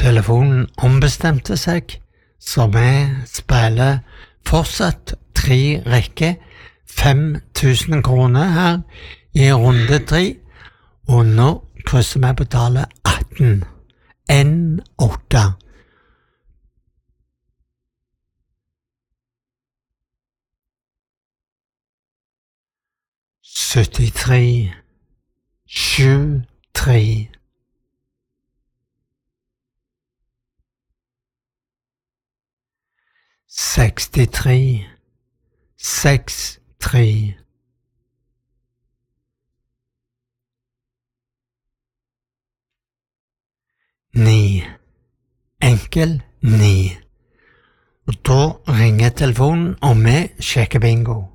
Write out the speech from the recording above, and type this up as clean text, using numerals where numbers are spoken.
Telefonen ombestemte seg, så vi spiller fortsatt 3 rekker, 5.000 kroner her i runde 3, og nå krysser vi på tallet 18. N8. Syttitre, 7-3. Sekstitre, 6-3. Ni. Enkel 9. Og da ringer telefonen, og vi sjekker bingo.